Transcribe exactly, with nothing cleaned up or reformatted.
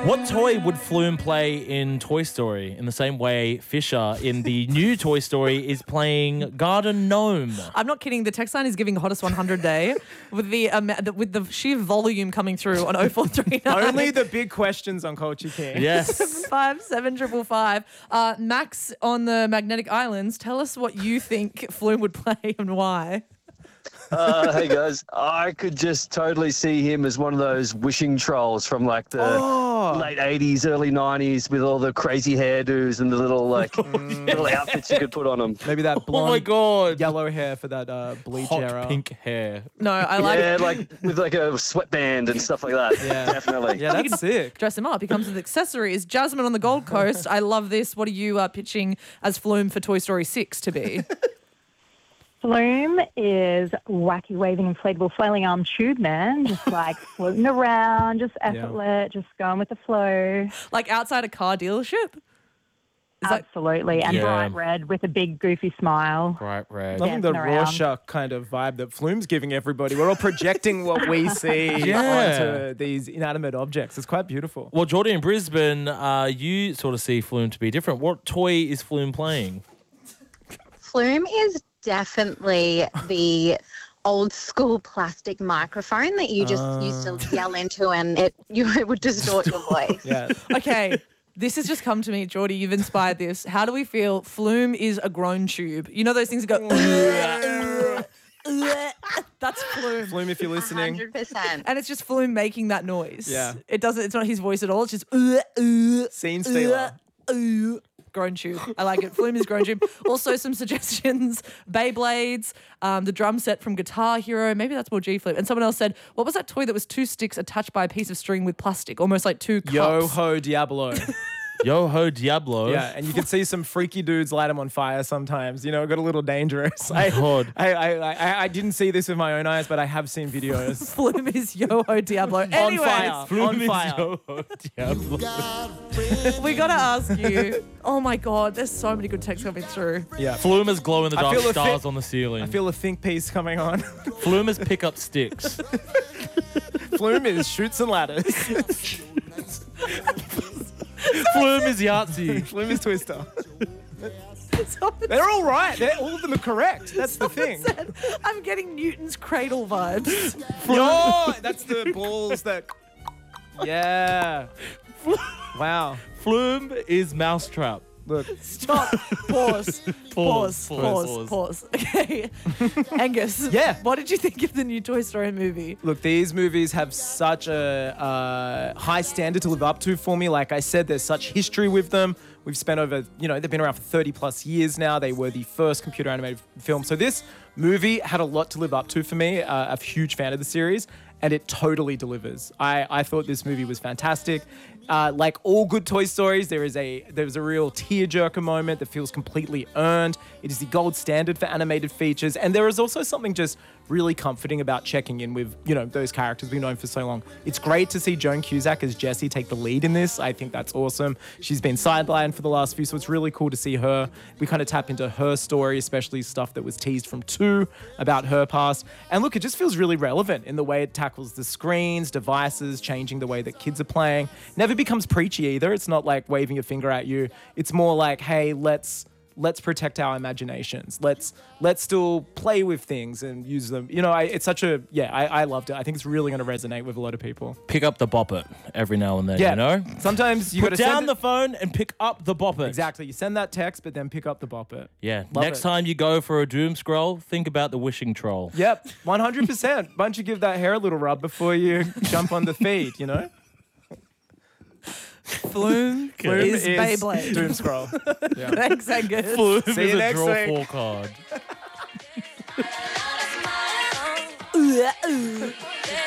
What toy would Flume play in Toy Story in the same way Fisher in the new Toy Story is playing Garden Gnome? I'm not kidding. The text line is giving hottest one hundred day with the, um, the with the sheer volume coming through on oh four three nine. Only the big questions on Culture King. Yes. seven five seven triple five. Uh, Max on the Magnetic Islands, tell us what you think Flume would play and why. Uh, hey guys, I could just totally see him as one of those wishing trolls from like the Oh. late eighties, early nineties with all the crazy hairdos and the little like little outfits you could put on them. Maybe that Oh my blonde God. yellow hair for that uh, bleach Hot era. pink hair. No, I like Yeah, like with like a sweatband and stuff like that. Yeah. Definitely. Yeah, that's sick. dress him up. He comes with accessories. Jasmine on the Gold Coast. I love this. What are you uh, pitching as Flume for Toy Story six to be? Flume is wacky waving inflatable flailing arm tube man, just like floating around, just effortless, just going with the flow. Like outside a car dealership? Is that- Absolutely. And Yeah. bright red with a big goofy smile. Bright red. Loving the Dancing around. Rorschach kind of vibe that Flume's giving everybody. We're all projecting what we see Yeah. onto these inanimate objects. It's quite beautiful. Well, Jordy in Brisbane, uh, you sort of see Flume to be different. What toy is Flume playing? Flume is definitely the old school plastic microphone that you just used to yell into and it you it would distort your voice. Yeah. Okay, this has just come to me, Geordie. You've inspired this. How do we feel? Flume is a groan tube. You know those things that go. That's Flume. Flume, if you're listening. one hundred percent. And it's just Flume making that noise. Yeah. It doesn't. It's not his voice at all. It's just. Uh, uh, Scene stealer. uh, uh. Grown tube. I like it. Flume is grown tube. Also, some suggestions: Beyblades, um, the drum set from Guitar Hero. Maybe that's more G Flip. And someone else said, "What was that toy that was two sticks attached by a piece of string with plastic, almost like two cups?" Yo ho Diablo. Yo ho Diablo. Yeah, and you can see some freaky dudes light them on fire sometimes. You know, it got a little dangerous. I, God. I, I, I, I didn't see this with my own eyes, but I have seen videos. Flume is Yo Ho Diablo. Anyways, On fire. Flume on is fire. Yo ho Diablo. we gotta ask you. Oh my God, there's so many good texts coming through. Yeah. Flume is glow in the I dark feel a stars thi- on the ceiling. I feel a think piece coming on. Flume is pick up sticks. Flume is shoots and ladders. Flume is Yahtzee. Flume is Twister. Someone They're all right. They're, all of them are correct. That's the thing. said, I'm getting Newton's cradle vibes. Yo, that's the balls that. Yeah. Wow. Flume is Mousetrap. Look. Stop. Pause. Pause. Pause, Pause. pause. Pause. Okay. Angus. Yeah. What did you think of the new Toy Story movie? Look, these movies have such a uh, high standard to live up to for me. Like I said, there's such history with them. We've spent over, you know, they've been around for thirty plus years now. They were the first computer animated film. So this movie had a lot to live up to for me. Uh, I'm a huge fan of the series, and it totally delivers. I, I thought this movie was fantastic. Uh, like all good Toy Stories, there is a there's a real tearjerker moment that feels completely earned. It is the gold standard for animated features, and there is also something just really comforting about checking in with, you know, those characters we've known for so long. It's great to see Joan Cusack as Jessie take the lead in this. I think that's awesome. She's been sidelined for the last few, so it's really cool to see her. We kind of tap into her story, especially stuff that was teased from two about her past. And look, it just feels really relevant in the way it tackles the screens, devices, changing the way that kids are playing. Never becomes preachy either. It's not like waving a finger at you. It's more like, hey, let's let's protect our imaginations. Let's let's still play with things and use them. You know, I, it's such a, yeah, I, I loved it. I think it's really going to resonate with a lot of people. Pick up the bop it every now and then, Yeah. you know? Sometimes you got Put to down send the it- phone and pick up the bop it. Exactly. You send that text, but then pick up the bop it. Yeah. Love Next it. time you go for a doom scroll, think about the wishing troll. Yep, one hundred percent. Why don't you give that hair a little rub before you jump on the feed, you know? Flume is Beyblade. Doom scroll. Yeah. Thanks, Angus. Flume See is you a next draw week. four card. Ooh, ooh.